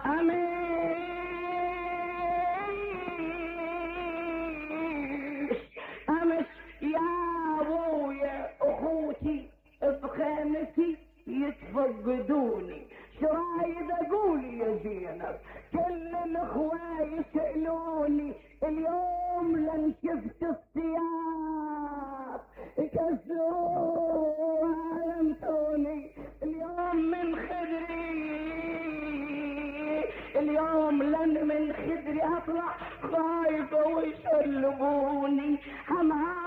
امس يا ابويا اخوتي بخيمتي يتفقدوني، شرايد اقول يا زينب كل الاخوة يسألوني، اليوم لن شفت الثياب كسروها يمتوني، اليوم من خدري، اليوم لن من خدري اطلع خايفة ويشلبوني، همها